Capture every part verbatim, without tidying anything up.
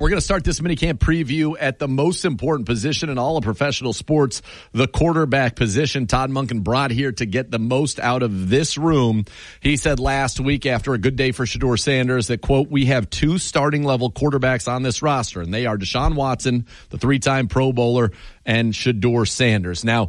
We're going to start this minicamp preview at the most important position in all of professional sports, the quarterback position. Todd Monken brought here to get the most out of this room. He said last week after a good day for Shedeur Sanders that, quote, we have two starting level quarterbacks on this roster, and they are Deshaun Watson, the three-time Pro Bowler, and Shedeur Sanders. Now,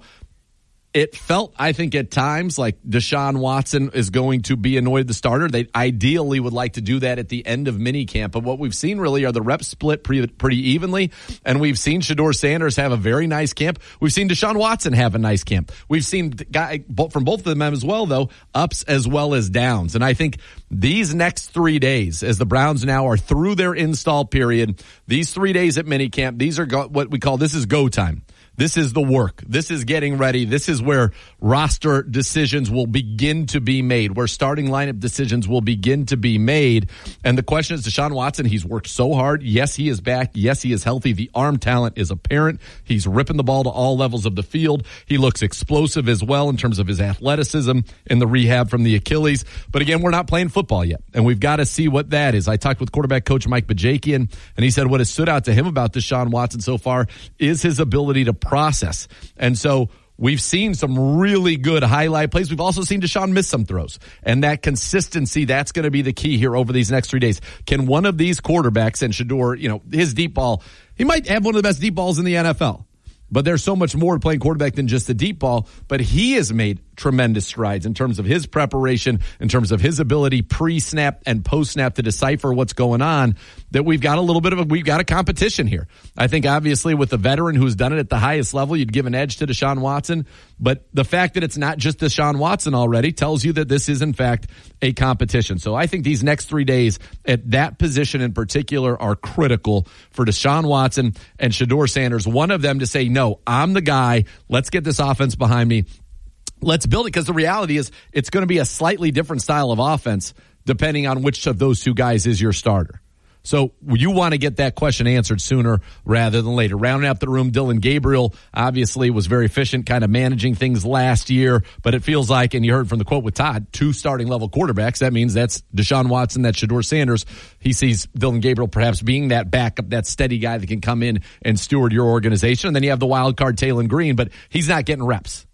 it felt, I think, at times like Deshaun Watson is going to be annoyed the starter. They ideally would like to do that at the end of minicamp. But what we've seen really are the reps split pretty, pretty evenly. And we've seen Shedeur Sanders have a very nice camp. We've seen Deshaun Watson have a nice camp. We've seen guy, from both of them as well, though, ups as well as downs. And I think these next three days, as the Browns now are through their install period, these three days at minicamp, these are go, what we call, this is go time. This is the work. This is getting ready. This is where roster decisions will begin to be made, where starting lineup decisions will begin to be made. And the question is, Deshaun Watson, he's worked so hard. Yes, he is back. Yes, he is healthy. The arm talent is apparent. He's ripping the ball to all levels of the field. He looks explosive as well in terms of his athleticism in the rehab from the Achilles. But again, we're not playing football yet, and we've got to see what that is. I talked with quarterback coach Mike Bajakian, and he said what has stood out to him about Deshaun Watson so far is his ability to process. And so we've seen some really good highlight plays. We've also seen Deshaun miss some throws. And that consistency, that's going to be the key here over these next three days. Can one of these quarterbacks, and Shedeur, you know, his deep ball, he might have one of the best deep balls in the N F L. But there's so much more to playing quarterback than just the deep ball. But he has made tremendous strides in terms of his preparation, in terms of his ability pre-snap and post-snap to decipher what's going on, that we've got a little bit of a, we've got a competition here. I think obviously with the veteran who's done it at the highest level, you'd give an edge to Deshaun Watson. But the fact that it's not just Deshaun Watson already tells you that this is in fact a competition. So I think these next three days at that position in particular are critical for Deshaun Watson and Shedeur Sanders. One of them to say, no, I'm the guy. Let's get this offense behind me. Let's build it, because the reality is it's going to be a slightly different style of offense depending on which of those two guys is your starter. So you want to get that question answered sooner rather than later. Rounding out the room, Dillon Gabriel obviously was very efficient kind of managing things last year, but it feels like, and you heard from the quote with Todd, two starting level quarterbacks. That means that's Deshaun Watson, that's Shedeur Sanders. He sees Dillon Gabriel perhaps being that backup, that steady guy that can come in and steward your organization. And then you have the wild card, Taylon Green, but he's not getting reps.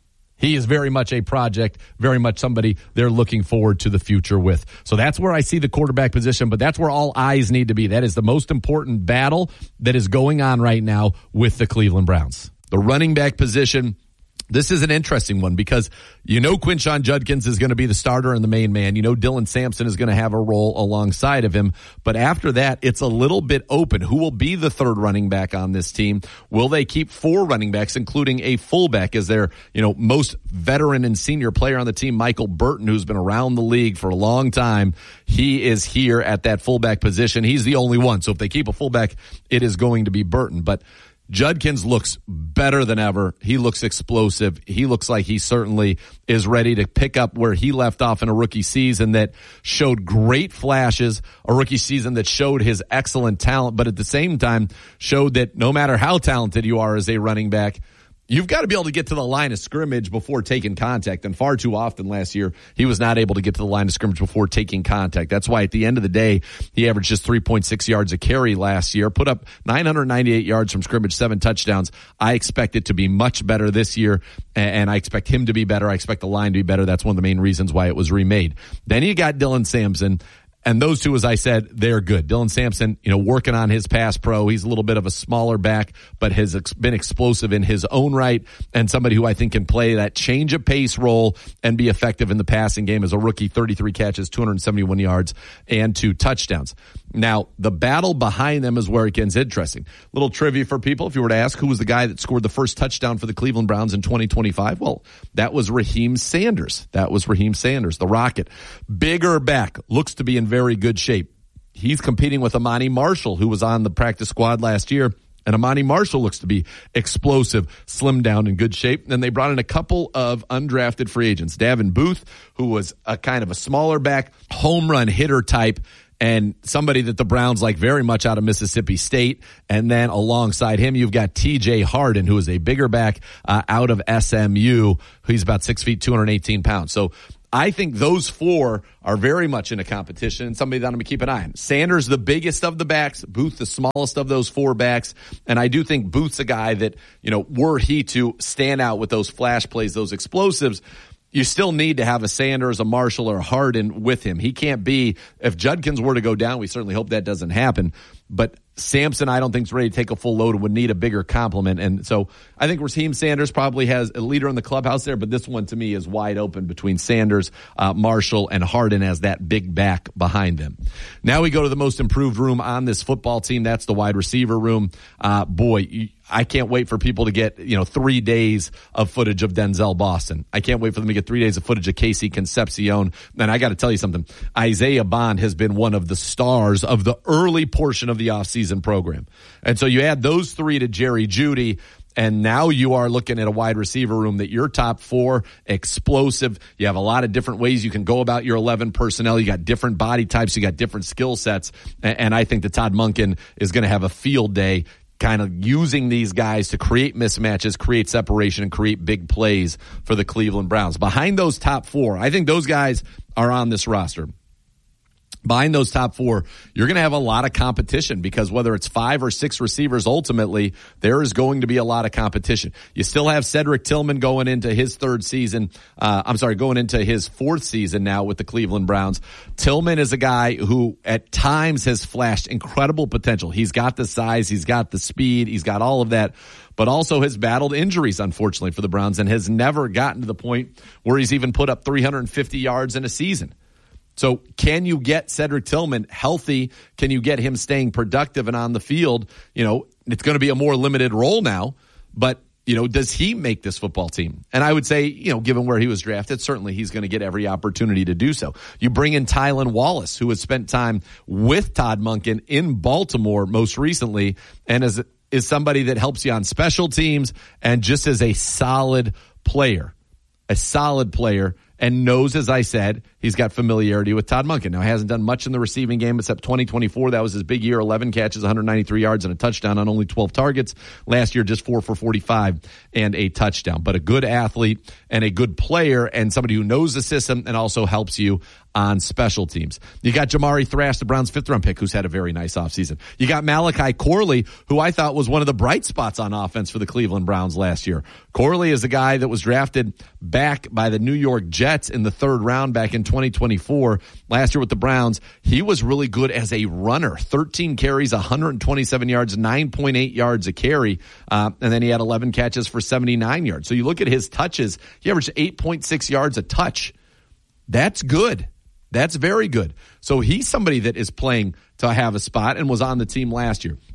He is very much a project, very much somebody they're looking forward to the future with. So that's where I see the quarterback position, but that's where all eyes need to be. That is the most important battle that is going on right now with the Cleveland Browns. The running back position, this is an interesting one because you know Quinshon Judkins is going to be the starter and the main man. You know Dylan Sampson is going to have a role alongside of him. But after that, it's a little bit open. Who will be the third running back on this team? Will they keep four running backs, including a fullback as their, you know, most veteran and senior player on the team, Michael Burton, who's been around the league for a long time. He is here at that fullback position. He's the only one. So if they keep a fullback, it is going to be Burton. But Judkins looks better than ever. He looks explosive. He looks like he certainly is ready to pick up where he left off in a rookie season that showed great flashes, a rookie season that showed his excellent talent, but at the same time showed that no matter how talented you are as a running back, you've got to be able to get to the line of scrimmage before taking contact. And far too often last year, he was not able to get to the line of scrimmage before taking contact. That's why at the end of the day, he averaged just three point six yards a carry last year, put up nine hundred ninety-eight yards from scrimmage, seven touchdowns. I expect it to be much better this year, and I expect him to be better. I expect the line to be better. That's one of the main reasons why it was remade. Then you got Dylan Sampson. And those two, as I said, they're good. Dylan Sampson, you know, working on his pass pro. He's a little bit of a smaller back, but has ex- been explosive in his own right, and somebody who I think can play that change of pace role and be effective in the passing game as a rookie. thirty-three catches, two hundred seventy-one yards, and two touchdowns. Now, the battle behind them is where it gets interesting. Little trivia for people. If you were to ask who was the guy that scored the first touchdown for the Cleveland Browns in twenty twenty-five, well, that was Raheem Sanders. That was Raheem Sanders, the Rocket. Bigger back, looks to be in very good shape. He's competing with Amani Marshall, who was on the practice squad last year. And Amani Marshall looks to be explosive, slimmed down, in good shape. And they brought in a couple of undrafted free agents. Davin Booth, who was a kind of a smaller back, home run hitter type, and somebody that the Browns like very much out of Mississippi State. And then alongside him, you've got T J Harden, who is a bigger back uh, out of S M U. He's about six feet, two hundred eighteen pounds. So I think those four are very much in a competition and somebody that I'm going to keep an eye on. Sanders, the biggest of the backs, Booth, the smallest of those four backs. And I do think Booth's a guy that, you know, were he to stand out with those flash plays, those explosives, you still need to have a Sanders, a Marshall, or a Harden with him. He can't be, if Judkins were to go down, we certainly hope that doesn't happen. But Sampson, I don't think is ready to take a full load and would need a bigger complement. And so I think Raheem Sanders probably has a leader in the clubhouse there, but this one to me is wide open between Sanders, uh, Marshall, and Harden as that big back behind them. Now we go to the most improved room on this football team. That's the wide receiver room. Uh, boy, I can't wait for people to get, you know, three days of footage of Denzel Boston. I can't wait for them to get three days of footage of Casey Concepcion. And I got to tell you something. Isaiah Bond has been one of the stars of the early portion of the offseason program. And so you add those three to Jerry Jeudy, and now you are looking at a wide receiver room that your top four, explosive. You have a lot of different ways you can go about your eleven personnel. You got different body types. You got different skill sets. And I think that Todd Monken is going to have a field day kind of using these guys to create mismatches, create separation, and create big plays for the Cleveland Browns. Behind those top four, I think those guys are on this roster. Behind those top four, you're going to have a lot of competition because whether it's five or six receivers, ultimately, there is going to be a lot of competition. You still have Cedric Tillman going into his third season. Uh, I'm sorry, going into his fourth season now with the Cleveland Browns. Tillman is a guy who at times has flashed incredible potential. He's got the size, he's got the speed, he's got all of that, but also has battled injuries, unfortunately, for the Browns and has never gotten to the point where he's even put up three hundred fifty yards in a season. So can you get Cedric Tillman healthy? Can you get him staying productive and on the field? You know, it's going to be a more limited role now, but, you know, does he make this football team? And I would say, you know, given where he was drafted, certainly he's going to get every opportunity to do so. You bring in Tylan Wallace, who has spent time with Todd Monken in Baltimore most recently, and is, is somebody that helps you on special teams and just as a solid player, a solid player. And knows, as I said, he's got familiarity with Todd Monken. Now, he hasn't done much in the receiving game except twenty twenty-four. That was his big year, eleven catches, one hundred ninety-three yards, and a touchdown on only twelve targets. Last year, just four for forty-five and a touchdown. But a good athlete and a good player and somebody who knows the system and also helps you on special teams. You got Jamari Thrash, the Browns' fifth-round pick, who's had a very nice offseason. You got Malachi Corley, who I thought was one of the bright spots on offense for the Cleveland Browns last year. Corley is a guy that was drafted back by the New York Jets in the third round back in twenty twenty-four. Last year with the Browns, he was really good as a runner. thirteen carries, one hundred twenty-seven yards, nine point eight yards a carry, uh, and then he had eleven catches for seventy-nine yards. So you look at his touches, he averaged eight point six yards a touch. That's good. That's very good. So he's somebody that is playing to have a spot and was on the team last year.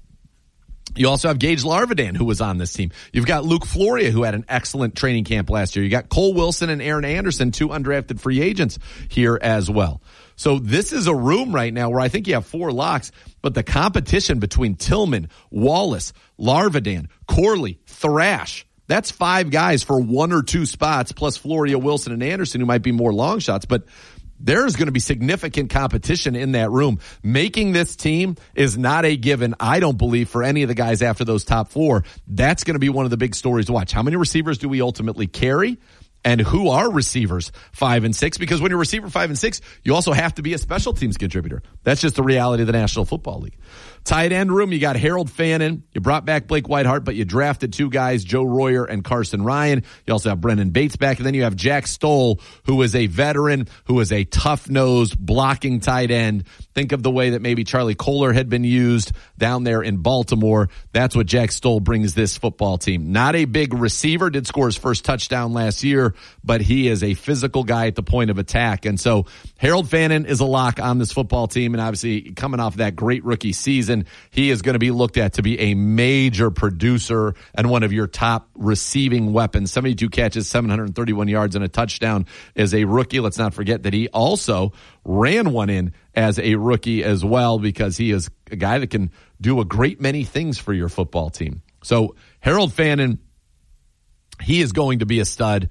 You also have Gage Larvidan, who was on this team. You've got Luke Floria, who had an excellent training camp last year. You got Cole Wilson and Aaron Anderson, two undrafted free agents here as well. So this is a room right now where I think you have four locks, but the competition between Tillman, Wallace, Larvidan, Corley, Thrash, that's five guys for one or two spots, plus Floria, Wilson, and Anderson, who might be more long shots, but there's going to be significant competition in that room. Making this team is not a given, I don't believe, for any of the guys after those top four. That's going to be one of the big stories to watch. How many receivers do we ultimately carry? And who are receivers five and six? Because when you're receiver five and six, you also have to be a special teams contributor. That's just the reality of the National Football League. Tight end room, you got Harold Fannin. You brought back Blake Whitehart, but you drafted two guys, Joe Royer and Carson Ryan. You also have Brendan Bates back. And then you have Jack Stoll, who is a veteran, who is a tough-nosed blocking tight end. Think of the way that maybe Charlie Kohler had been used down there in Baltimore. That's what Jack Stoll brings this football team. Not a big receiver, did score his first touchdown last year, but he is a physical guy at the point of attack. And so Harold Fannin is a lock on this football team, and obviously coming off that great rookie season, he is going to be looked at to be a major producer and one of your top receiving weapons. seventy-two catches, seven hundred thirty-one yards, and a touchdown as a rookie. Let's not forget that he also ran one in as a rookie as well, because he is a guy that can do a great many things for your football team. So Harold Fannin, he is going to be a stud.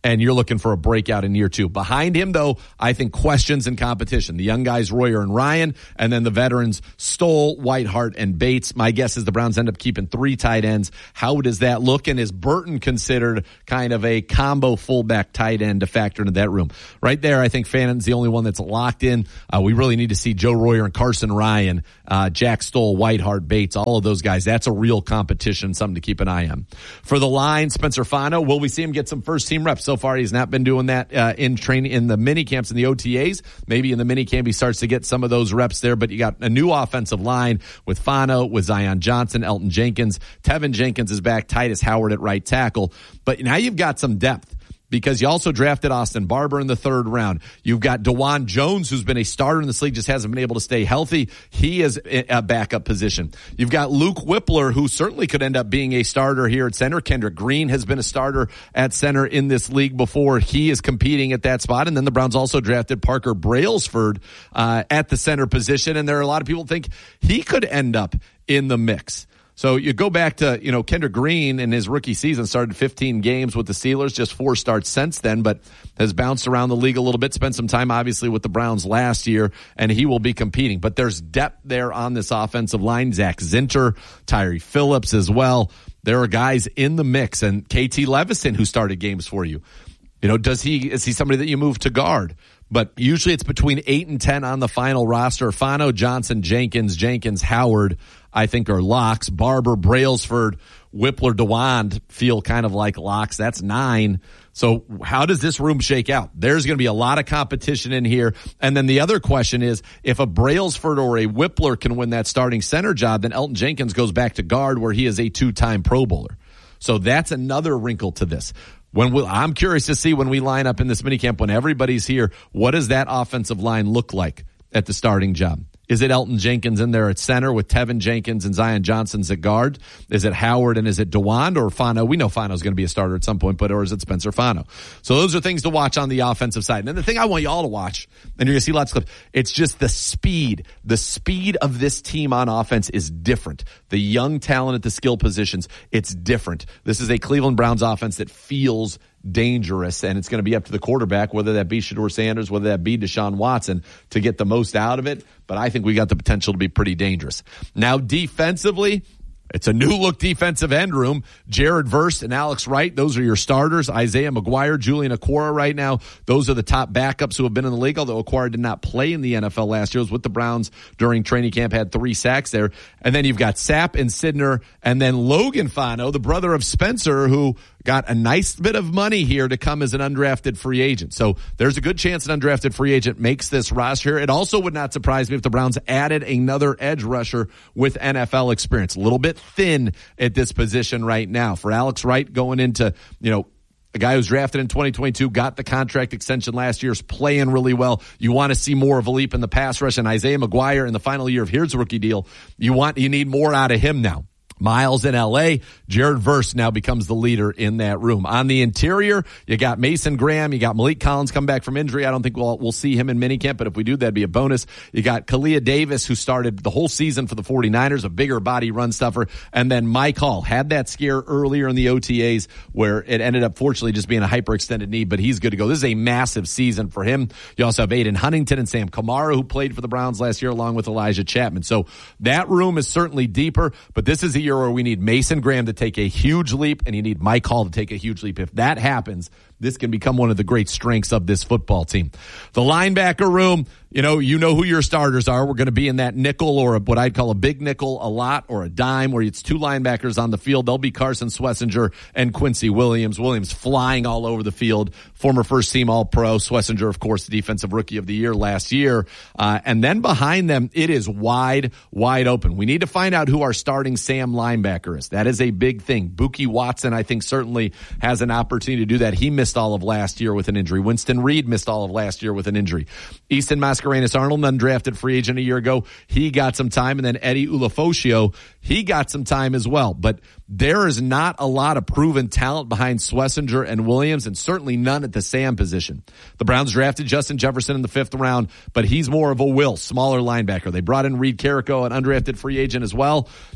and you're looking for a breakout in year two. Behind him, though, I think questions and competition. The young guys, Royer and Ryan, and then the veterans, Stoll, Whitehart, and Bates. My guess is the Browns end up keeping three tight ends. How does that look? And is Burton considered kind of a combo fullback tight end to factor into that room? Right there, I think Fannon's the only one that's locked in. Uh, we really need to see Joe Royer and Carson Ryan, uh, Jack Stoll, Whitehart, Bates, all of those guys. That's a real competition, something to keep an eye on. For the line, Spencer Fano, will we see him get some first team reps? So far, he's not been doing that uh, in training in the mini camps and the O T As. Maybe in the mini camp he starts to get some of those reps there, but you got a new offensive line with Fano, with Zion Johnson, Elton Jenkins. Tevin Jenkins is back, Titus Howard at right tackle. But now you've got some depth, because you also drafted Austin Barber in the third round. You've got DeJuan Jones, who's been a starter in this league, just hasn't been able to stay healthy. He is a backup position. You've got Luke Whippler, who certainly could end up being a starter here at center. Kendrick Green has been a starter at center in this league before. He is competing at that spot. And then the Browns also drafted Parker Brailsford uh, at the center position. And there are a lot of people who think he could end up in the mix. So you go back to, you know, Kendrick Green in his rookie season started fifteen games with the Steelers, just four starts since then, but has bounced around the league a little bit, spent some time obviously with the Browns last year, and he will be competing. But there's depth there on this offensive line. Zach Zinter, Tyree Phillips as well. There are guys in the mix, and K T Levison, who started games for you. You know, does he, is he somebody that you move to guard? But usually it's between eight and ten on the final roster. Fano, Johnson, Jenkins, Jenkins, Howard, I think are locks. Barber, Brailsford, Whippler, DeWand feel kind of like locks. That's nine. So how does this room shake out? There's going to be a lot of competition in here. And then the other question is, if a Brailsford or a Whippler can win that starting center job, then Elton Jenkins goes back to guard, where he is a two-time Pro Bowler. So that's another wrinkle to this. When we, I'm curious to see when we line up in this minicamp, when everybody's here, what does that offensive line look like at the starting job? Is it Elton Jenkins in there at center with Tevin Jenkins and Zion Johnson's at guard? Is it Howard and is it DeWand or Fano? We know Fano's going to be a starter at some point, but or is it Spencer Fano? So those are things to watch on the offensive side. And then the thing I want you all to watch, and you're going to see lots of clips, it's just the speed. The speed of this team on offense is different. The young talent at the skill positions, it's different. This is a Cleveland Browns offense that feels dangerous, and it's going to be up to the quarterback, whether that be Shedeur Sanders, whether that be Deshaun Watson, to get the most out of it. But I think we got the potential to be pretty dangerous. Now, defensively, it's a new-look defensive end room. Jared Verse and Alex Wright, those are your starters. Isaiah McGuire, Julian Okwara right now, those are the top backups who have been in the league, although Okwara did not play in the N F L last year. He was with the Browns during training camp, had three sacks there. And then you've got Sapp and Sidner, and then Logan Fano, the brother of Spencer, who got a nice bit of money here to come as an undrafted free agent. So there's a good chance an undrafted free agent makes this roster. It also would not surprise me if the Browns added another edge rusher with N F L experience. A little bit thin at this position right now. For Alex Wright going into, you know, a guy who's drafted in twenty twenty-two, got the contract extension last year, is playing really well. You want to see more of a leap in the pass rush, and Isaiah McGuire in the final year of his rookie deal, you want, you need more out of him now. Miles in L A, Jared Verse now becomes the leader in that room. On the interior, you got Mason Graham, you got Malik Collins come back from injury. I don't think we'll we'll see him in minicamp, but if we do, that'd be a bonus. You got Kalia Davis, who started the whole season for the 49ers, a bigger body run stuffer, and then Mike Hall had that scare earlier in the O T As where it ended up fortunately just being a hyperextended knee, but he's good to go. This is a massive season for him. You also have Aiden Huntington and Sam Kamara, who played for the Browns last year along with Elijah Chapman. So that room is certainly deeper, but this is a year where we need Mason Graham to take a huge leap, and you need Mike Hall to take a huge leap. If that happens, this can become one of the great strengths of this football team. The linebacker room, you know, you know who your starters are. We're going to be in that nickel, or a, what I'd call a big nickel, a lot, or a dime, where it's two linebackers on the field. They'll be Carson Swessinger and Quincy Williams. Williams flying all over the field. Former first team All-Pro. Swessinger, of course, the defensive rookie of the year last year. Uh, and then behind them, it is wide, wide open. We need to find out who our starting Sam linebacker is. That is a big thing. Buki Watson, I think, certainly has an opportunity to do that. He missed all of last year with an injury. Winston Reed missed all of last year with an injury. Easton Mascarenas-Arnold, undrafted free agent a year ago, he got some time. And then Eddie Ulofoshio, he got some time as well. But there is not a lot of proven talent behind Swessinger and Williams, and certainly none at the Sam position. The Browns drafted Justin Jefferson in the fifth round, but he's more of a will, smaller linebacker. They brought in Reed Carrico, an undrafted free agent as well.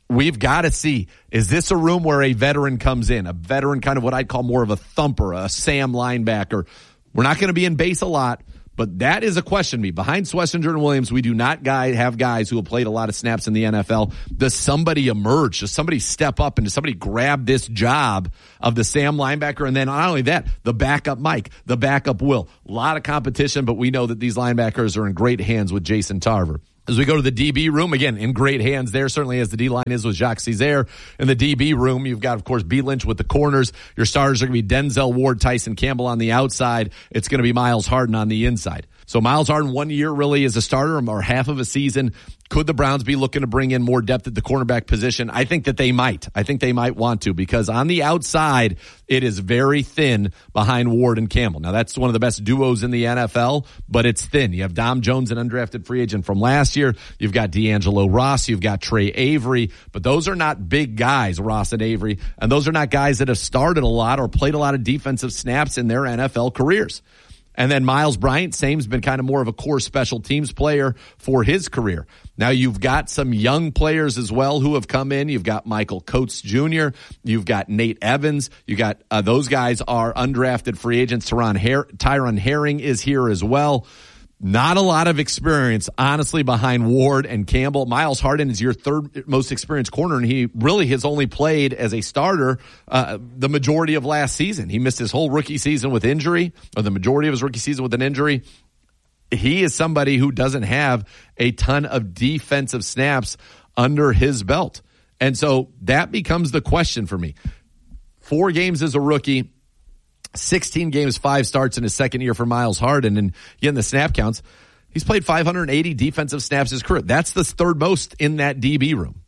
we've got to see, is this a room where a veteran comes in, a veteran kind of what I'd call more of a thumper, a Sam linebacker? We're not going to be in base a lot, but that is a question to me. Behind Swessinger and Williams, we do not guy, have guys who have played a lot of snaps in the N F L. Does somebody emerge? Does somebody step up and does somebody grab this job of the Sam linebacker? And then not only that, the backup Mike, the backup Will. A lot of competition, but we know that these linebackers are in great hands with Jason Tarver. As we go to the D B room, again, in great hands there, certainly as the D-line is with Jacques Césaire. In the D B room, you've got, of course, B. Lynch with the corners. Your starters are going to be Denzel Ward, Tyson Campbell on the outside. It's going to be Myles Harden on the inside. So Myles Harden, one year really as a starter or half of a season. Could the Browns be looking to bring in more depth at the cornerback position? I think that they might. I think they might want to, because on the outside, it is very thin behind Ward and Campbell. Now, that's one of the best duos in the N F L, but it's thin. You have Dom Jones, an undrafted free agent from last year. You've got D'Angelo Ross. You've got Trey Avery. But those are not big guys, Ross and Avery. And those are not guys that have started a lot or played a lot of defensive snaps in their N F L careers. And then Miles Bryant, same's been kind of more of a core special teams player for his career. Now you've got some young players as well who have come in. You've got Michael Coates Junior You've got Nate Evans. You got uh, those guys are undrafted free agents. Tyron, Her- Tyron Herring is here as well. Not a lot of experience, honestly, behind Ward and Campbell. Myles Harden is your third most experienced corner, and he really has only played as a starter uh, the majority of last season. He missed his whole rookie season with injury, or the majority of his rookie season with an injury. He is somebody who doesn't have a ton of defensive snaps under his belt. And so that becomes the question for me. Four games as a rookie, sixteen games, five starts in his second year for Myles Harden. And again, the snap counts, he's played five hundred eighty defensive snaps his career. That's the third most in that D B room.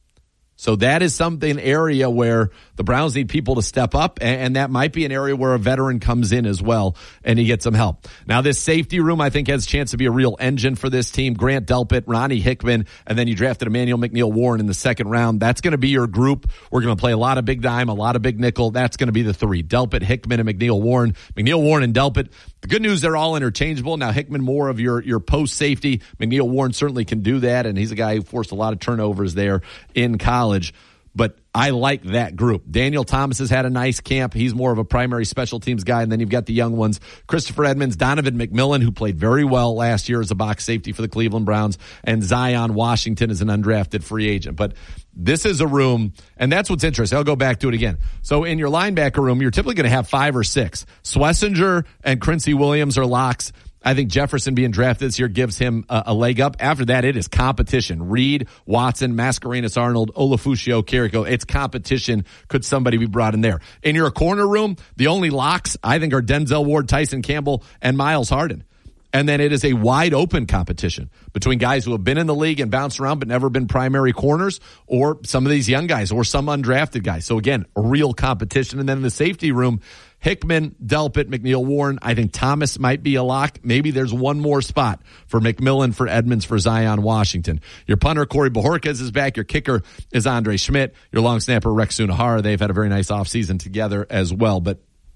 So that is something, area where the Browns need people to step up, and that might be an area where a veteran comes in as well, and he gets some help. Now, this safety room, I think, has a chance to be a real engine for this team. Grant Delpit, Ronnie Hickman, and then you drafted Emmanuel McNeil Warren in the second round. That's going to be your group. We're going to play a lot of big dime, a lot of big nickel. That's going to be the three: Delpit, Hickman, and McNeil Warren. McNeil Warren and Delpit. The good news, they're all interchangeable. Now, Hickman more of your, your post safety. McNeil Warren certainly can do that, and he's a guy who forced a lot of turnovers there in college. But I like that group. Daniel Thomas has had a nice camp. He's more of a primary special teams guy. And then you've got the young ones, Christopher Edmonds, Donovan McMillan, who played very well last year as a box safety for the Cleveland Browns, and Zion Washington is an undrafted free agent. But this is a room, and that's what's interesting. I'll go back to it again. So in your linebacker room, you're typically going to have five or six. Swessinger and Quincy Williams are locks. I think Jefferson being drafted this year gives him a, a leg up. After that, it is competition. Reed, Watson, Mascarenas, Arnold, Olafucio, Carrico. It's competition. Could somebody be brought in there? In your corner room, the only locks, I think, are Denzel Ward, Tyson Campbell, and Myles Harden. And then it is a wide open competition between guys who have been in the league and bounced around but never been primary corners, or some of these young guys, or some undrafted guys. So again, a real competition. And then in the safety room, Hickman, Delpit, McNeil Warren. I think Thomas might be a lock. Maybe there's one more spot for McMillan, for Edmonds, for Zion Washington. Your punter, Corey Bojorquez, is back. Your kicker is Andre Schmidt. Your long snapper, Rex Sunahara. They've had a very nice offseason together as well. But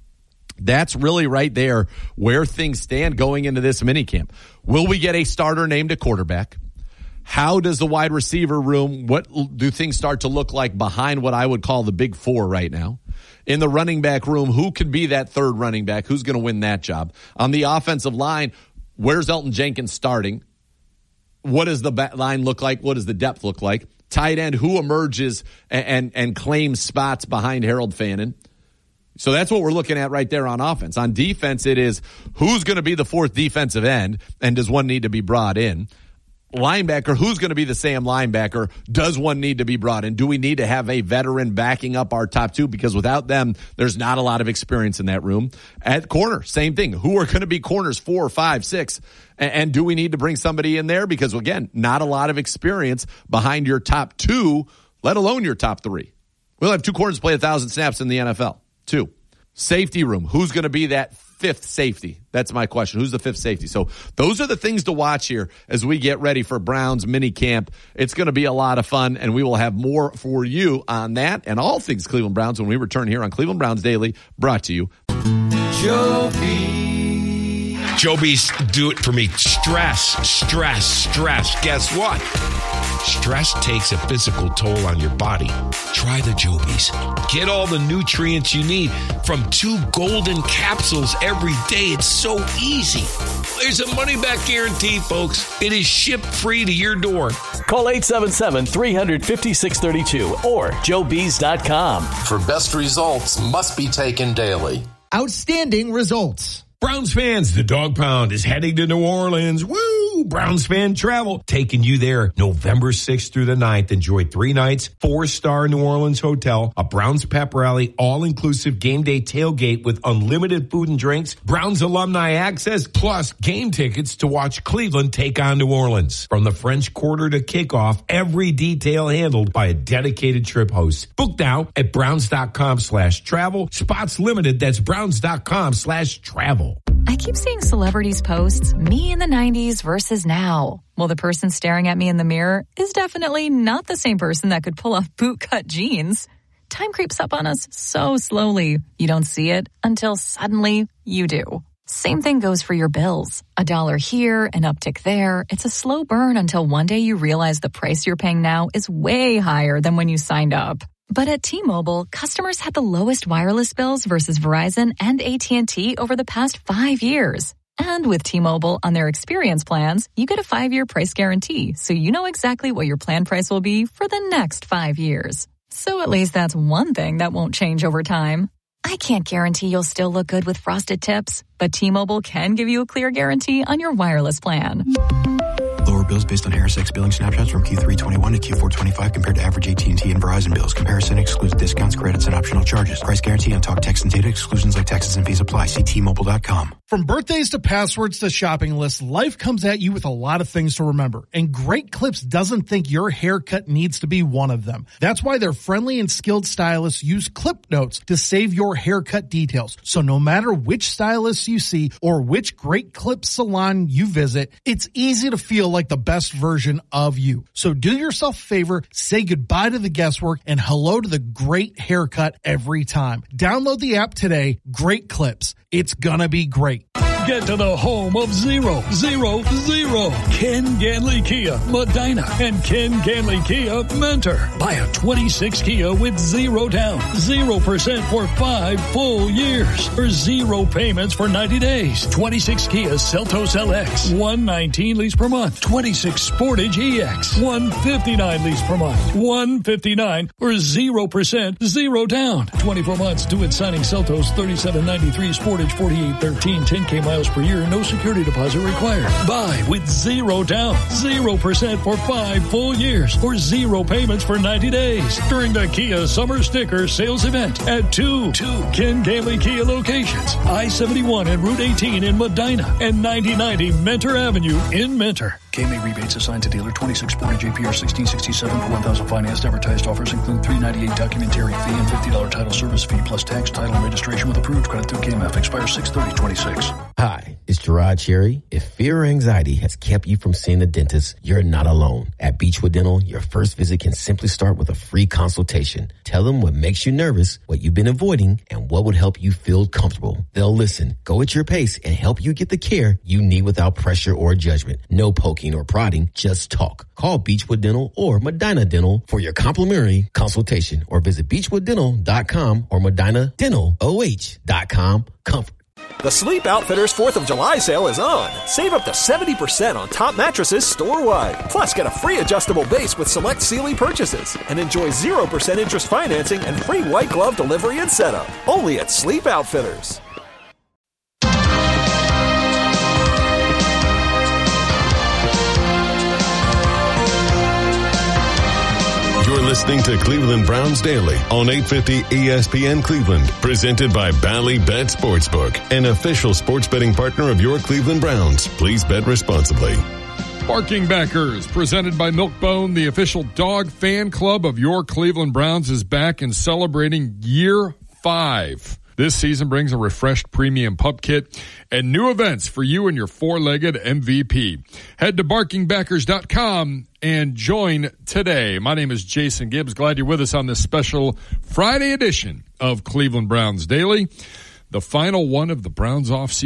that's really right there where things stand going into this minicamp. Will we get a starter named a quarterback? How does the wide receiver room, what do things start to look like behind what I would call the big four right now? In the running back room, who could be that third running back? Who's going to win that job? On the offensive line, where's Elton Jenkins starting? What does the back line look like? What does the depth look like? Tight end, who emerges and, and, and claims spots behind Harold Fannin? So that's what we're looking at right there on offense. On defense, it is who's going to be the fourth defensive end, and does one need to be brought in? Linebacker, who's going to be the Sam linebacker? Does one need to be brought in? Do we need to have a veteran backing up our top two? Because without them, there's not a lot of experience in that room. At corner, same thing. Who are going to be corners four, five, six? And, and do we need to bring somebody in there? Because, again, not a lot of experience behind your top two, let alone your top three. We'll have two corners play one thousand snaps in the N F L. Two. Safety room, who's going to be that fifth safety? That's my question. Who's the fifth safety? So those are the things to watch here as we get ready for Browns mini camp. It's going to be a lot of fun, and we will have more for you on that and all things Cleveland Browns when we return here on Cleveland Browns Daily, brought to you. Joe B. Joby's do it for me. Stress, stress, stress. Guess what? Stress takes a physical toll on your body. Try the Joby's. Get all the nutrients you need from two golden capsules every day. It's so easy. There's a money-back guarantee, folks. It is shipped free to your door. Call eight seven seven, three five six three two or joe bees dot com. For best results, must be taken daily. Outstanding results. Browns fans, the Dog Pound is heading to New Orleans. Woo! Browns fan travel. Taking you there November sixth through the ninth. Enjoy three nights, four-star New Orleans hotel, a Browns pep rally, all-inclusive game day tailgate with unlimited food and drinks, Browns alumni access, plus game tickets to watch Cleveland take on New Orleans. From the French Quarter to kickoff, every detail handled by a dedicated trip host. Book now at browns.com slash travel. Spots limited. That's browns.com slash travel. I keep seeing celebrities posts, me in the nineties versus now. Well, the person staring at me in the mirror is definitely not the same person that could pull off bootcut jeans. Time creeps up on us so slowly. You don't see it until suddenly you do. Same thing goes for your bills. A dollar here, an uptick there. It's a slow burn until one day you realize the price you're paying now is way higher than when you signed up. But at T-Mobile, customers had the lowest wireless bills versus Verizon and A T and T over the past five years. And with T-Mobile on their experience plans, you get a five-year price guarantee, so you know exactly what your plan price will be for the next five years. So at least that's one thing that won't change over time. I can't guarantee you'll still look good with frosted tips, but T-Mobile can give you a clear guarantee on your wireless plan. Lower bills based on Harris X billing snapshots from Q three twenty-one to Q four twenty-five compared to average A T and T and Verizon bills. Comparison excludes discounts, credits, and optional charges. Price guarantee on talk, text, and data. Exclusions like taxes and fees apply. See T Mobile dot com. From birthdays to passwords to shopping lists, life comes at you with a lot of things to remember. And Great Clips doesn't think your haircut needs to be one of them. That's why their friendly and skilled stylists use Clip Notes to save your haircut details. So no matter which stylist you see or which Great Clips salon you visit, it's easy to feel like the best version of you. So do yourself a favor, say goodbye to the guesswork, and hello to the great haircut every time. Download the app today, Great Clips. It's gonna be great. Get to the home of zero, zero, zero. Ken Ganley Kia, Medina, and Ken Ganley Kia, Mentor. Buy a twenty-six Kia with zero down, zero percent for five full years, or zero payments for ninety days. twenty-six Kia Seltos L X, one nineteen lease per month. twenty-six Sportage E X, one fifty-nine lease per month. one fifty-nine or zero percent, zero down. twenty-four months due at signing. Seltos thirty-seven ninety-three, Sportage forty-eight thirteen, ten K miles per year, no security deposit required. Buy with zero down, zero percent for five full years, or zero payments for ninety days during the Kia Summer Sticker Sales Event at two, two Ken Ganley Kia locations, I seventy-one and Route eighteen in Medina, and ninety ninety Mentor Avenue in Mentor. K M A rebates assigned to dealer. twenty-six Sportage A P R sixteen sixty-seven for one thousand financed. Advertised offers include three ninety-eight documentary fee and fifty dollars title service fee plus tax, title, and registration with approved credit through K M F. Expires six thirty twenty-six. Hi, it's Gerard Cherry. If fear or anxiety has kept you from seeing the dentist, you're not alone. At Beechwood Dental, your first visit can simply start with a free consultation. Tell them what makes you nervous, what you've been avoiding, and what would help you feel comfortable. They'll listen, go at your pace, and help you get the care you need without pressure or judgment. No poking or prodding, just talk. Call Beechwood Dental or Medina Dental for your complimentary consultation, or visit beechwood dental dot com or medina dental o h dot com. Comfort. The Sleep Outfitters fourth of July sale is on. Save up to seventy percent on top mattresses store-wide. Plus, get a free adjustable base with select Sealy purchases. And enjoy zero percent interest financing and free white glove delivery and setup. Only at Sleep Outfitters. You're listening to Cleveland Browns Daily on eight fifty E S P N Cleveland, presented by Bally Bet Sportsbook, an official sports betting partner of your Cleveland Browns. Please bet responsibly. Barking Backers, presented by Milkbone, the official dog fan club of your Cleveland Browns, is back and celebrating year five. This season brings a refreshed premium pup kit and new events for you and your four-legged M V P. Head to barking backers dot com and join today. My name is Jason Gibbs. Glad you're with us on this special Friday edition of Cleveland Browns Daily, the final one of the Browns off season.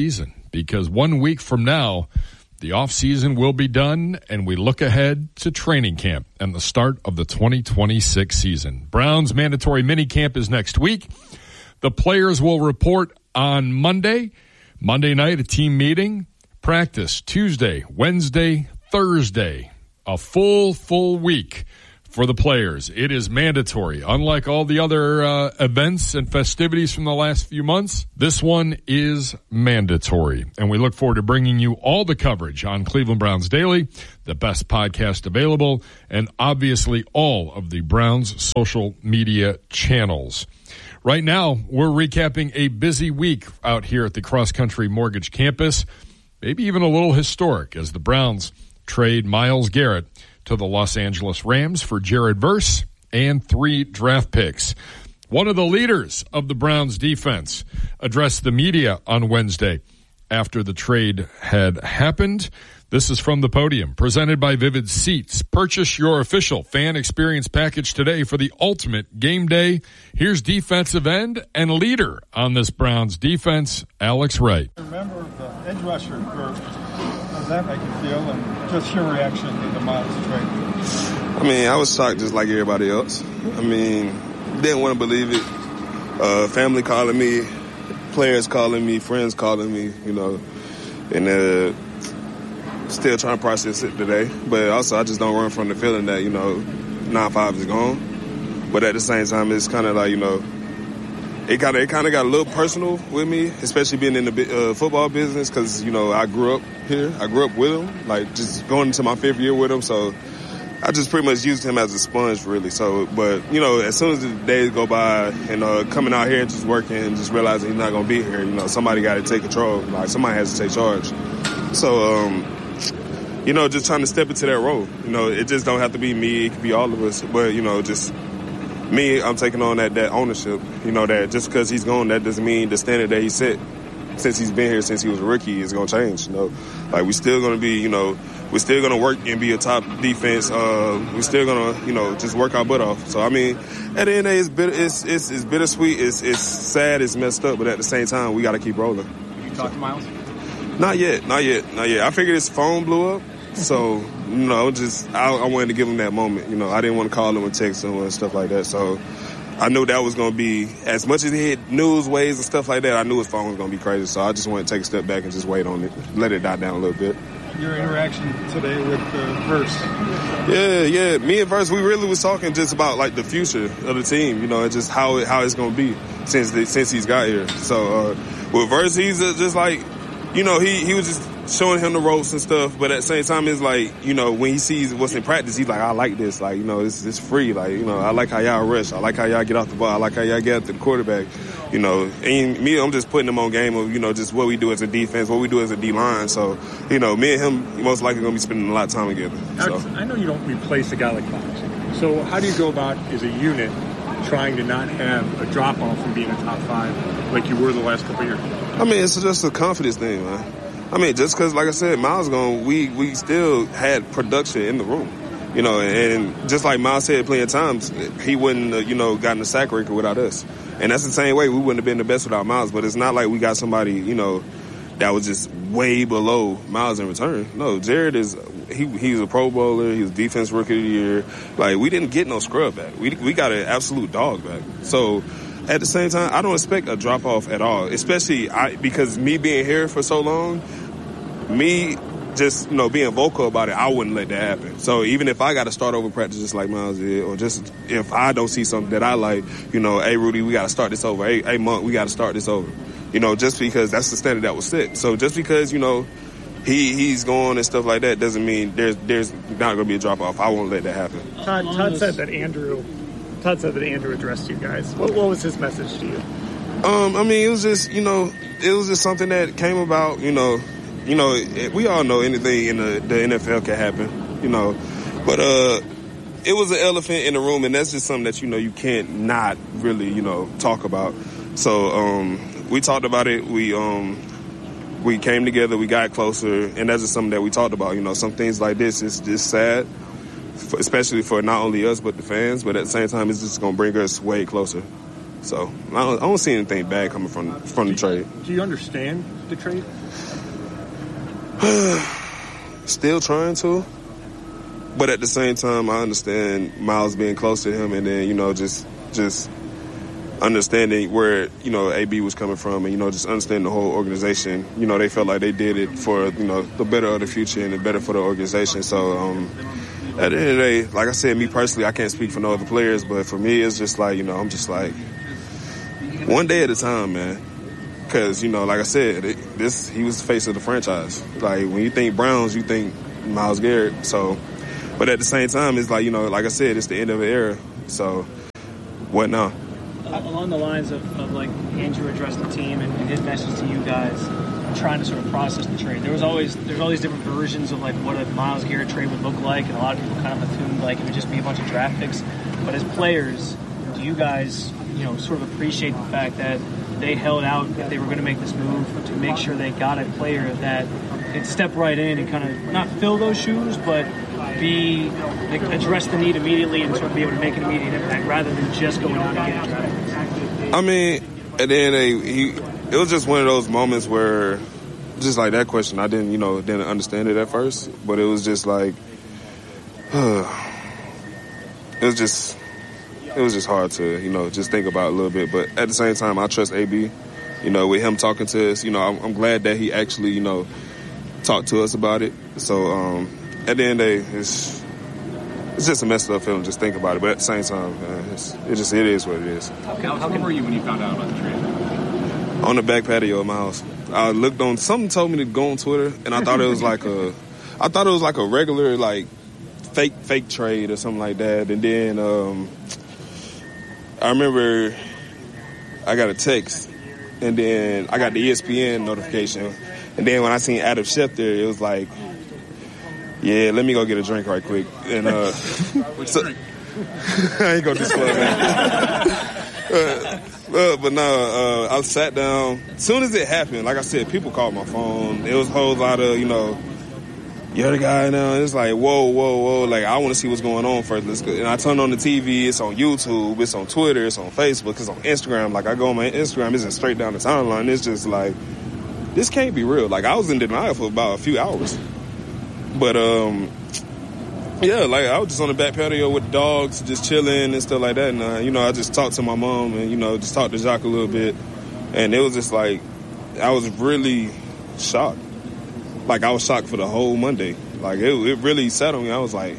because one week from now, the offseason will be done, and we look ahead to training camp and the start of the twenty twenty-six season. Browns mandatory minicamp is next week. The players will report on Monday. Monday night, a team meeting. Practice Tuesday, Wednesday, Thursday. A full, full week for the players. It is mandatory. Unlike all the other uh, events and festivities from the last few months, this one is mandatory. And we look forward to bringing you all the coverage on Cleveland Browns Daily, the best podcast available, and obviously all of the Browns social media channels. Right now, we're recapping a busy week out here at the Cross Country Mortgage Campus, maybe even a little historic as the Browns trade Myles Garrett to the Los Angeles Rams for Jared Verse and three draft picks. One of the leaders of the Browns defense addressed the media on Wednesday after the trade had happened. This is from the podium, presented by Vivid Seats. Purchase your official fan experience package today for the ultimate game day. Here's defensive end and leader on this Browns defense, Alex Wright. Remember the edge rusher group. How does that make you feel? And just your reaction to the Myles trade? I mean, I was shocked just like everybody else. I mean, didn't want to believe it. Uh, family calling me, players calling me, friends calling me, you know, and uh, still trying to process it today. But also, I just don't run from the feeling that, you know, nine five is gone. But at the same time, it's kind of like, you know, it kind of it kind of got a little personal with me, especially being in the uh, football business, because, you know, I grew up here. I grew up with him, like just going into my fifth year with him. So I just pretty much used him as a sponge, really. So, but, you know, as soon as the days go by and uh, coming out here and just working and just realizing he's not going to be here, you know, somebody got to take control. Like, somebody has to take charge. So, um, you know, just trying to step into that role. You know, it just don't have to be me. It could be all of us. But, you know, just me, I'm taking on that, that ownership. You know, that just because he's gone, that doesn't mean the standard that he set since he's been here, since he was a rookie, is going to change. You know, like, we're still going to be, you know, we're still going to work and be a top defense. Uh, we're still going to, you know, just work our butt off. So, I mean, at the end of the day, it's, bitter, it's, it's, it's bittersweet. It's, it's sad. It's messed up. But at the same time, we got to keep rolling. Have you talked to Myles? Not yet. Not yet. Not yet. I figured his phone blew up. So, you know, just I, I wanted to give him that moment. You know, I didn't want to call him and text him and stuff like that. So I knew that was going to be, as much as he had news waves and stuff like that, I knew his phone was going to be crazy. So I just wanted to take a step back and just wait on it, let it die down a little bit. Your interaction today with uh, Verse. Yeah, yeah. Me and Verse, we really was talking just about, like, the future of the team, you know, and just how it, how it's going to be since the, since he's got here. So uh, with Verse, he's uh, just like, you know, he, he was just showing him the ropes and stuff, but at the same time, it's like, you know, when he sees what's in practice, he's like, I like this. Like, you know, it's, it's free. Like, you know, I like how y'all rush. I like how y'all get off the ball. I like how y'all get after the quarterback. You know, and me, I'm just putting him on game of, you know, just what we do as a defense, what we do as a D-line. So, you know, me and him most likely going to be spending a lot of time together. Alex, so. I know you don't replace a guy like Myles. So how do you go about, as a unit, trying to not have a drop-off from being a top five like you were the last couple of years? I mean, it's just a confidence thing, man. I mean, just because, like I said, Myles gone, we, we still had production in the room. You know, and just like Myles said plenty of times, he wouldn't, uh, you know, gotten a sack record without us. And that's the same way. We wouldn't have been the best without Myles. But it's not like we got somebody, you know, that was just way below Myles in return. No, Jared is, he he's a Pro Bowler. He was Defense Rookie of the Year. Like, we didn't get no scrub back. We, we got an absolute dog back. So at the same time, I don't expect a drop-off at all, especially I, because me being here for so long, me just, you know, being vocal about it, I wouldn't let that happen. So even if I got to start over practice just like Myles did, or just if I don't see something that I like, you know, hey, Rudy, we got to start this over. Hey, hey, Monk, we got to start this over. You know, just because that's the standard that was set. So just because, you know, he he's gone and stuff like that doesn't mean there's there's not going to be a drop-off. I won't let that happen. Todd, Todd said that Andrew Todd said that Andrew addressed you guys. What, what was his message to you? Um, I mean, it was just, you know, it was just something that came about, you know, You know, we all know anything in the, the N F L can happen, you know. But uh, it was an elephant in the room, and that's just something that, you know, you can't not really, you know, talk about. So um, we talked about it. We um, we came together. We got closer, and that's just something that we talked about. You know, some things like this is just sad, for, especially for not only us but the fans. But at the same time, it's just going to bring us way closer. So I don't, I don't see anything bad coming from from the trade. Do you understand the trade? Still trying to. But at the same time, I understand Miles being close to him and then, you know, just just understanding where, you know, A B was coming from and, you know, just understanding the whole organization. You know, they felt like they did it for, you know, the better of the future and the better for the organization. So, um, at the end of the day, like I said, me personally, I can't speak for no other players, but for me, it's just like, you know, I'm just like, one day at a time, man. Because, you know, like I said, it, this he was the face of the franchise. Like, when you think Browns, you think Myles Garrett. So, but at the same time, it's like, you know, like I said, it's the end of an era. So, what now? Along the lines of, of like, Andrew addressed the team and, and his message to you guys, trying to sort of process the trade. There was always there's all these different versions of like what a Myles Garrett trade would look like, and a lot of people kind of assumed like it would just be a bunch of draft picks. But as players, do you guys, you know, sort of appreciate the fact that they held out that they were going to make this move to make sure they got a player that could step right in and kind of not fill those shoes, but be like, address the need immediately and sort of be able to make an immediate impact rather than just going out and getting draft picks? I mean, at the end of the day, he, it was just one of those moments where, just like that question, I didn't, you know, didn't understand it at first, but it was just like, uh, it was just, it was just hard to, you know, just think about a little bit. But at the same time, I trust A B. You know, with him talking to us, you know, I'm, I'm glad that he actually, you know, talked to us about it. So um, at the end of the day, it's it's just a messed up feeling. Just think about it. But at the same time, man, it's, it just it is what it is. How, how were you when you found out about the trade? On the back patio of my house. I looked on, something told me to go on Twitter, and I thought it was like a, I thought it was like a regular, like, fake, fake trade or something like that. And then, um, I remember I got a text, and then I got the E S P N notification. And then when I seen Adam Schefter, it was like, yeah, let me go get a drink right quick. And, uh, so, I ain't gonna disclose that. uh, Uh, but no, uh, I sat down. As soon as it happened, like I said, people called my phone. It was a whole lot of, you know, you're the guy now. It's like, whoa, whoa, whoa. Like, I want to see what's going on first. Let's go. And I turned on the T V. It's on YouTube. It's on Twitter. It's on Facebook. It's on Instagram. Like, I go on my Instagram. It's just straight down the timeline. It's just like, this can't be real. Like, I was in denial for about a few hours. But, um... yeah, like, I was just on the back patio with the dogs, just chilling and stuff like that. And, uh, you know, I just talked to my mom and, you know, just talked to Jacques a little bit. And it was just like, I was really shocked. Like, I was shocked for the whole Monday. Like, it, it really sat on me. I was like,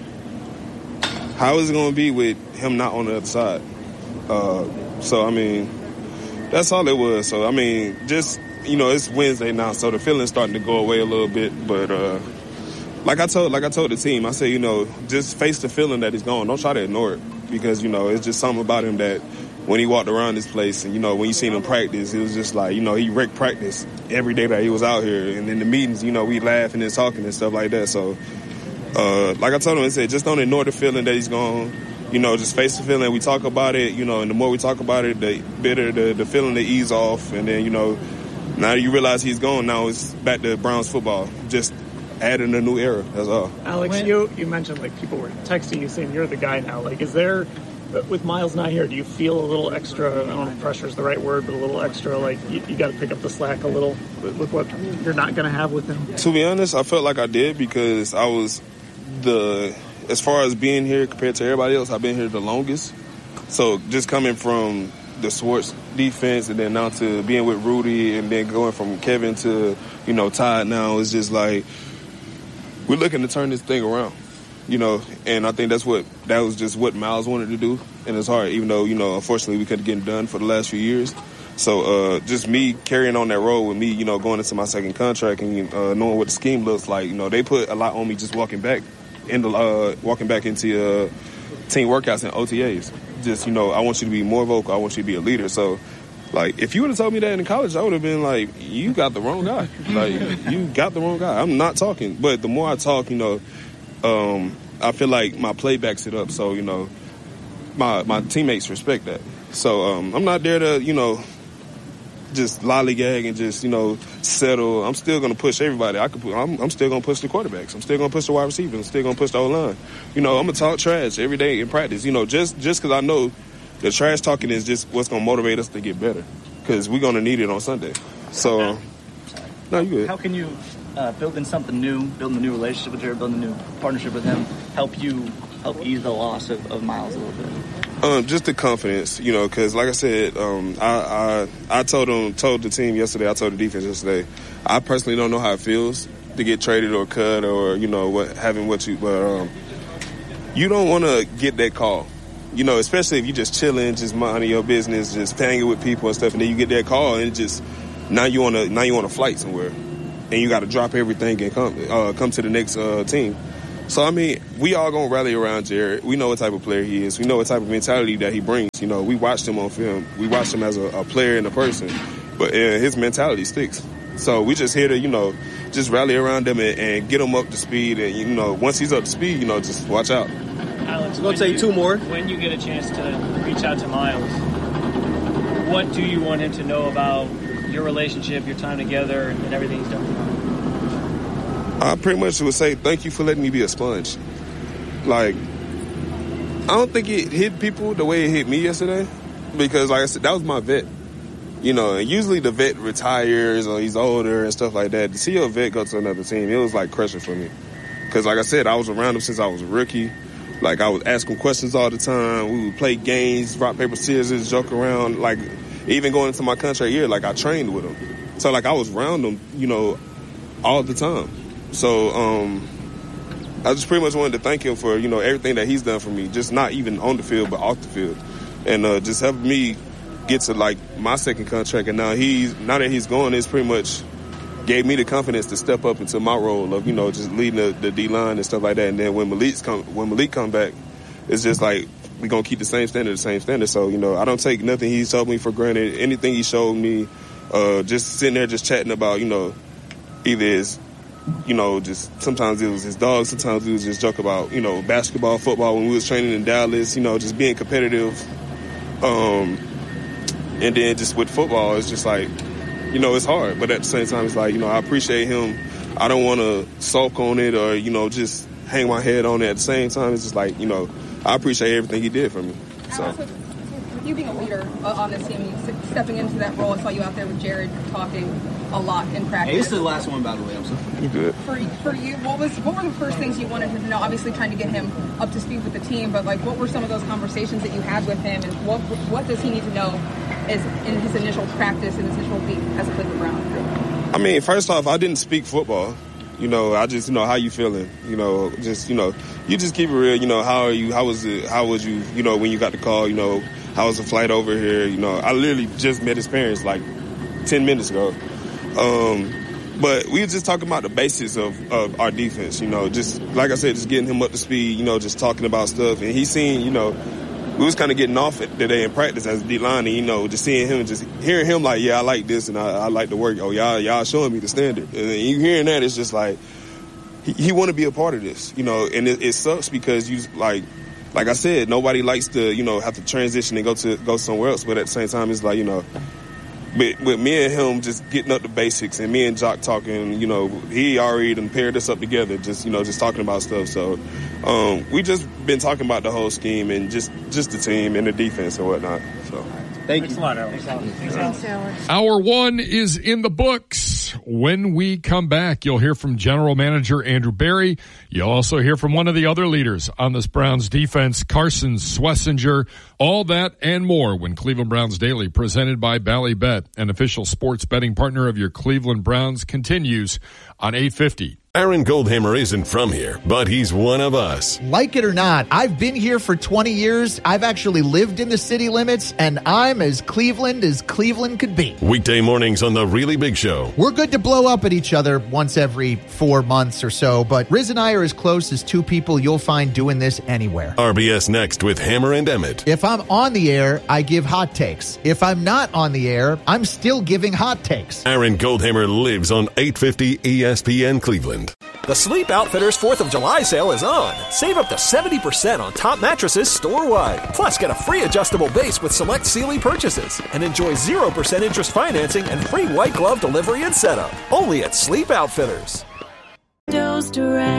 how is it going to be with him not on the other side? Uh, so, I mean, that's all it was. So, I mean, just, you know, it's Wednesday now, so the feeling's starting to go away a little bit. But, uh, Like I told, like I told the team, I said, you know, just face the feeling that he's gone. Don't try to ignore it because, you know, it's just something about him that when he walked around this place and, you know, when you seen him practice, it was just like, you know, he wrecked practice every day that he was out here. And in the meetings, you know, we laughing and talking and stuff like that. So, uh, like I told him, I said, just don't ignore the feeling that he's gone. You know, just face the feeling. We talk about it, you know, and the more we talk about it, the better the, the feeling to ease off. And then, you know, now you realize he's gone. Now it's back to Browns football. Just adding a new era, that's all. Alex, when, you you mentioned, like, people were texting you saying you're the guy now. Like, is there, with Myles not here, do you feel a little extra, I don't know if pressure is the right word, but a little extra, like, you, you got to pick up the slack a little with, with what you're not going to have with him? To be honest, I felt like I did because I was the, as far as being here compared to everybody else, I've been here the longest. So just coming from the Schwartz defense and then now to being with Rudy and then going from Kevin to, you know, Todd now, it's just like, we're looking to turn this thing around, you know, and I think that's what, that was just what Myles wanted to do. And it's hard, even though, you know, unfortunately we couldn't get it done for the last few years. So uh, just me carrying on that role with me, you know, going into my second contract and uh, knowing what the scheme looks like, you know, they put a lot on me just walking back, in the, uh, walking back into uh, team workouts and O T As. Just, you know, I want you to be more vocal. I want you to be a leader. So, like, if you would have told me that in college, I would have been like, you got the wrong guy. Like, you got the wrong guy. I'm not talking. But the more I talk, you know, um, I feel like my play backs it up. So, you know, my my teammates respect that. So um, I'm not there to, you know, just lollygag and just, you know, settle. I'm still going to push everybody. I could. Put, I'm, I'm still going to push the quarterbacks. I'm still going to push the wide receivers. I'm still going to push the O-line. You know, I'm going to talk trash every day in practice. You know, just just because I know the trash talking is just what's going to motivate us to get better because we're going to need it on Sunday. So, no, you good. How can you uh, building something new, building a new relationship with Jared, building a new partnership with him, help you help ease the loss of, of Miles a little bit? Um, just the confidence, you know, because like I said, um, I, I I told them, told the team yesterday, I told the defense yesterday, I personally don't know how it feels to get traded or cut or, you know, what having what you, but um, you don't want to get that call. You know, especially if you're just chilling, just minding your business, just hanging with people and stuff, and then you get that call, and it just now you on a now you on a flight somewhere, and you got to drop everything and come uh, come to the next uh, team. So I mean, we all gonna rally around Jared. We know what type of player he is. We know what type of mentality that he brings. You know, we watched him on film. We watched him as a, a player and a person, but uh, his mentality sticks. So we just here to you know just rally around him and, and get him up to speed. And you know, once he's up to speed, you know, just watch out. Alex, we're going to take two more. When you get a chance to reach out to Miles, what do you want him to know about your relationship, your time together, and everything he's done for you? I pretty much would say thank you for letting me be a sponge. Like, I don't think it hit people the way it hit me yesterday because, like I said, that was my vet. You know, and usually the vet retires or he's older and stuff like that. To see your vet go to another team, it was like crushing for me. Because, like I said, I was around him since I was a rookie. Like, I would ask him questions all the time. We would play games, rock, paper, scissors, joke around. Like, even going into my contract year, like, I trained with him. So, like, I was around him, you know, all the time. So, um, I just pretty much wanted to thank him for, you know, everything that he's done for me. Just not even on the field, but off the field. And uh, just helping me get to, like, my second contract. And now he's, now that he's gone, it's pretty much gave me the confidence to step up into my role of, you know, just leading the, the D-line and stuff like that. And then when Malik's come, when Malik come back, it's just like we're going to keep the same standard, the same standard. So, you know, I don't take nothing he's told me for granted. Anything he showed me, uh, just sitting there just chatting about, you know, either his, you know, just sometimes it was his dog, sometimes it was just joke about, you know, basketball, football when we was training in Dallas, you know, just being competitive. Um, and then just with football, it's just like, you know, it's hard, but at the same time, it's like, you know, I appreciate him. I don't want to sulk on it or, you know, just hang my head on it. At the same time, it's just like, you know, I appreciate everything he did for me. So. Alex, with, with you being a leader uh, on this team, you stepping into that role, I saw you out there with Jared talking a lot in practice. Hey, this is the last one, by the way. I'm sorry. You good. For, for you, what was what were the first things you wanted him to know? Obviously, trying to get him up to speed with the team, but like, what were some of those conversations that you had with him, and what what does he need to know as in his initial practice and his initial week as a Cleveland Brown? I mean, first off, I didn't speak football. You know, I just, you know, how you feeling? You know, just, you know, you just keep it real. You know, how are you? How was it? How was you? You know, when you got the call, you know, how was the flight over here? You know, I literally just met his parents like ten minutes ago. Um, but we were just talking about the basics of, of our defense, you know, just like I said, just getting him up to speed, you know, just talking about stuff. And he's seen, you know, we was kind of getting off it today in practice as a D-line, and, you know, just seeing him, just hearing him like, yeah, I like this and I, I like the work. Oh, y'all, y'all showing me the standard. And you hearing that, it's just like, he, he want to be a part of this, you know, and it, it sucks because you like, like I said, nobody likes to, you know, have to transition and go to go somewhere else. But at the same time, it's like, you know, But with me and him just getting up the basics and me and Jock talking, you know, he already done paired us up together, just, you know, just talking about stuff. So um, we just been talking about the whole scheme and just, just the team and the defense and whatnot. So thank Thanks you. a lot, Alex. Thanks, Alex. Thanks, Hour one is in the books. When we come back, you'll hear from General Manager Andrew Berry. You'll also hear from one of the other leaders on this Browns defense, Carson Swessinger. All that and more when Cleveland Browns Daily, presented by Bally Bet, an official sports betting partner of your Cleveland Browns, continues on eight fifty. Aaron Goldhammer isn't from here, but he's one of us. Like it or not, I've been here for twenty years. I've actually lived in the city limits, and I'm as Cleveland as Cleveland could be. Weekday mornings on The Really Big Show. We're good to blow up at each other once every four months or so, but Riz and I are as close as two people you'll find doing this anywhere. R B S Next with Hammer and Emmett. If I'm on the air, I give hot takes. If I'm not on the air, I'm still giving hot takes. Aaron Goldhammer lives on eight fifty E S P N Cleveland. The Sleep Outfitters fourth of July sale is on. Save up to seventy percent on top mattresses store-wide. Plus, get a free adjustable base with select Sealy purchases. And enjoy zero percent interest financing and free white glove delivery and setup. Only at Sleep Outfitters. Windows Direct.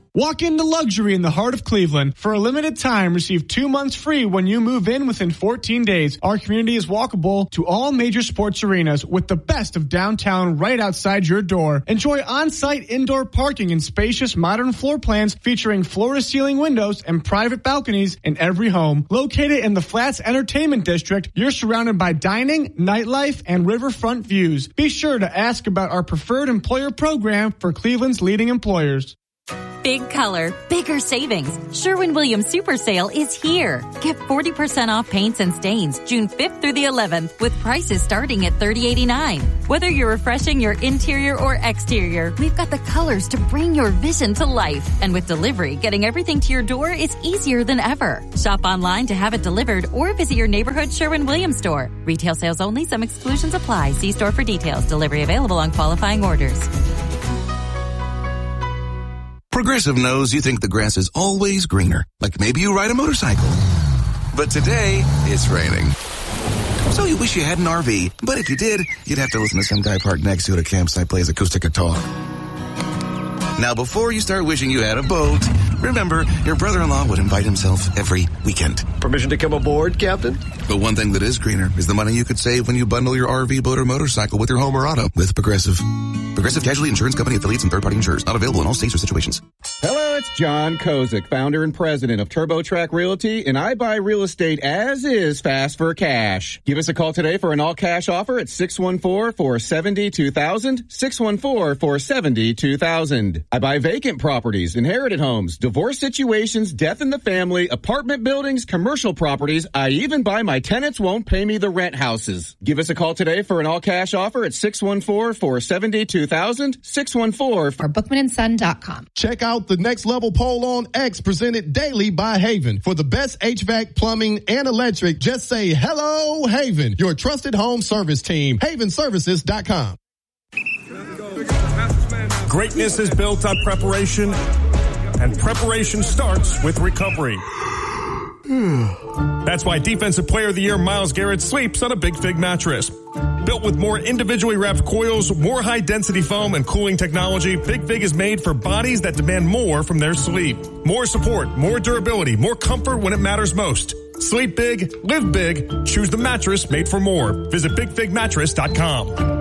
Walk into luxury in the heart of Cleveland. For a limited time, receive two months free when you move in within fourteen days. Our community is walkable to all major sports arenas with the best of downtown right outside your door. Enjoy on-site indoor parking and spacious modern floor plans featuring floor-to-ceiling windows and private balconies in every home. Located in the Flats Entertainment District, you're surrounded by dining, nightlife, and riverfront views. Be sure to ask about our preferred employer program for Cleveland's leading employers. Big color, bigger savings. Sherwin-Williams Super Sale is here. Get forty percent off paints and stains June fifth through the eleventh with prices starting at thirty eighty-nine. Whether you're refreshing your interior or exterior, we've got the colors to bring your vision to life. And with delivery, getting everything to your door is easier than ever. Shop online to have it delivered or visit your neighborhood Sherwin-Williams store. Retail sales only. Some exclusions apply. See store for details. Delivery available on qualifying orders. Progressive knows you think the grass is always greener, like maybe you ride a motorcycle. But today, it's raining. So you wish you had an R V, but if you did, you'd have to listen to some guy parked next to you at a campsite play his acoustic guitar. Now, before you start wishing you had a boat, remember, your brother-in-law would invite himself every weekend. Permission to come aboard, Captain? But one thing that is greener is the money you could save when you bundle your R V, boat, or motorcycle with your home or auto with Progressive. Progressive Casualty Insurance Company affiliates and third-party insurers. Not available in all states or situations. Hello, it's John Kozik, founder and president of TurboTrack Realty, and I buy real estate as is fast for cash. Give us a call today for an all-cash offer at six one four, four seven zero, two thousand, six one four, four seven zero, two thousand. I buy vacant properties, inherited homes, divorce situations, death in the family, apartment buildings, commercial properties. I even buy my tenants won't pay me the rent houses. Give us a call today for an all-cash offer at six one four, four seven zero, two thousand, six one four. Or bookman and son dot com. Check out the Next Level Poll on X presented daily by Haven. For the best H V A C, plumbing, and electric, just say hello, Haven, your trusted home service team. haven services dot com. Greatness is built on preparation, and preparation starts with recovery. That's why Defensive Player of the Year Myles Garrett sleeps on a Big Fig mattress. Built with more individually wrapped coils, more high-density foam, and cooling technology, Big Fig is made for bodies that demand more from their sleep. More support, more durability, more comfort when it matters most. Sleep big, live big, choose the mattress made for more. Visit big fig mattress dot com.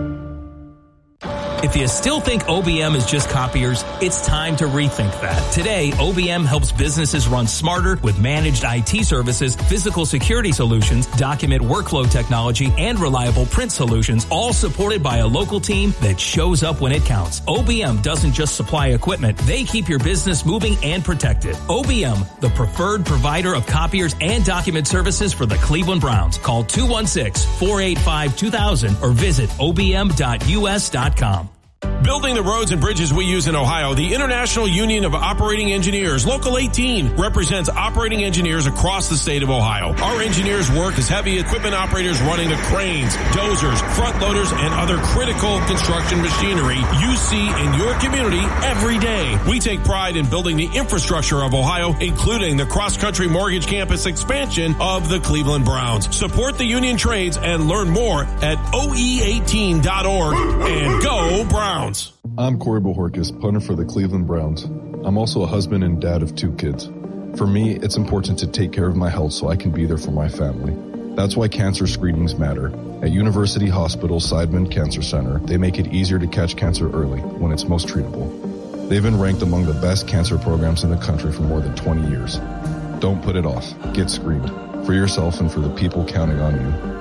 If you still think O B M is just copiers, it's time to rethink that. Today, O B M helps businesses run smarter with managed I T services, physical security solutions, document workflow technology, and reliable print solutions, all supported by a local team that shows up when it counts. O B M doesn't just supply equipment, they keep your business moving and protected. O B M, the preferred provider of copiers and document services for the Cleveland Browns. Call two one six, four eight five, two thousand or visit O B M dot U S dot com. Building the roads and bridges we use in Ohio, the International Union of Operating Engineers, Local eighteen, represents operating engineers across the state of Ohio. Our engineers work as heavy equipment operators running the cranes, dozers, front loaders, and other critical construction machinery you see in your community every day. We take pride in building the infrastructure of Ohio, including the cross-country mortgage campus expansion of the Cleveland Browns. Support the union trades and learn more at O E eighteen dot org and go Browns. I'm Corey Bohorkis, punter for the Cleveland Browns. I'm also a husband and dad of two kids. For me, it's important to take care of my health so I can be there for my family. That's why cancer screenings matter. At University Hospital Seidman Cancer Center, they make it easier to catch cancer early when it's most treatable. They've been ranked among the best cancer programs in the country for more than twenty years. Don't put it off. Get screened. For yourself and for the people counting on you.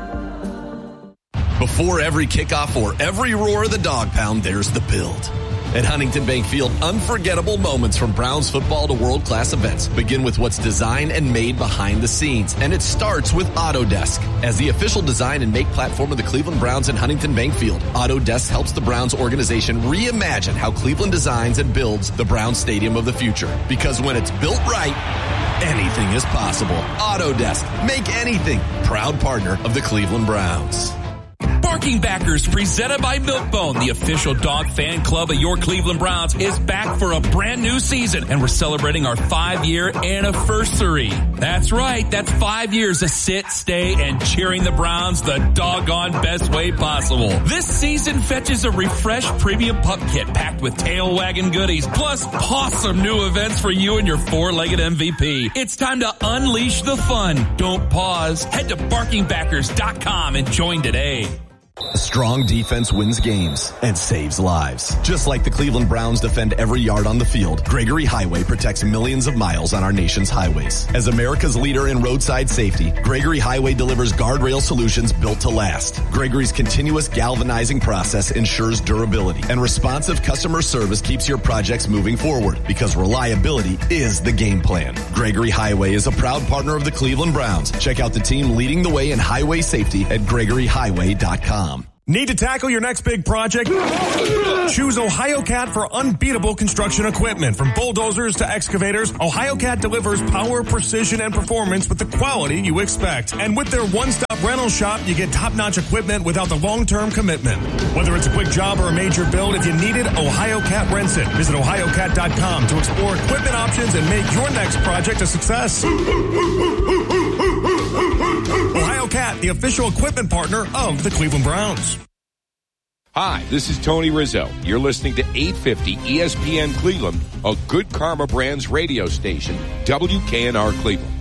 Before every kickoff or every roar of the dog pound, there's the build. At Huntington Bank Field, unforgettable moments from Browns football to world-class events begin with what's designed and made behind the scenes. And it starts with Autodesk. As the official design and make platform of the Cleveland Browns and Huntington Bank Field, Autodesk helps the Browns organization reimagine how Cleveland designs and builds the Browns Stadium of the future. Because when it's built right, anything is possible. Autodesk. Make anything. Proud partner of the Cleveland Browns. Barking Backers, presented by Milkbone, the official dog fan club of your Cleveland Browns, is back for a brand new season, and we're celebrating our five-year anniversary. That's right, that's five years of sit, stay, and cheering the Browns the doggone best way possible. This season fetches a refreshed premium pup kit packed with tail wagging goodies, plus awesome new events for you and your four-legged M V P. It's time to unleash the fun. Don't pause. Head to barking backers dot com and join today. A strong defense wins games and saves lives. Just like the Cleveland Browns defend every yard on the field, Gregory Highway protects millions of miles on our nation's highways. As America's leader in roadside safety, Gregory Highway delivers guardrail solutions built to last. Gregory's continuous galvanizing process ensures durability, and responsive customer service keeps your projects moving forward, because reliability is the game plan. Gregory Highway is a proud partner of the Cleveland Browns. Check out the team leading the way in highway safety at gregory highway dot com. Need to tackle your next big project? Choose OhioCat for unbeatable construction equipment. From bulldozers to excavators, OhioCat delivers power, precision, and performance with the quality you expect. And with their one-stop rental shop, you get top-notch equipment without the long-term commitment. Whether it's a quick job or a major build, if you need it, OhioCat rents it. Visit ohio cat dot com to explore equipment options and make your next project a success. OhioCat, the official equipment partner of the Cleveland Browns. Hi, this is Tony Rizzo. You're listening to eight fifty E S P N Cleveland, a Good Karma Brands radio station, W K N R Cleveland.